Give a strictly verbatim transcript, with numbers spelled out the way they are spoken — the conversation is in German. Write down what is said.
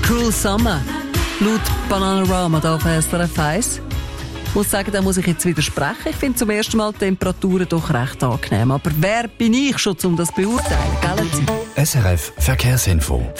Cruel Summer. Laut Bananarama hier auf S R F eins. Ich muss sagen, da muss ich jetzt widersprechen. Ich finde zum ersten Mal die Temperaturen doch recht angenehm. Aber wer bin ich schon, um das zu beurteilen? Gell? S R F Verkehrsinfo.